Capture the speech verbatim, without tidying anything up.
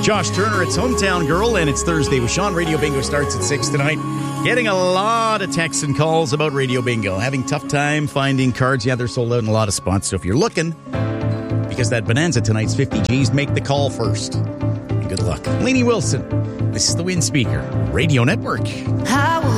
Josh Turner, it's Hometown Girl, and it's Thursday with Sean. Radio Bingo starts at six tonight. Getting a lot of texts and calls about Radio Bingo. Having tough time finding cards. Yeah, they're sold out in a lot of spots. So if you're looking, because that bonanza tonight's fifty G's, make the call first. And good luck. Lainey Wilson, this is the Wind Speaker Radio Network. How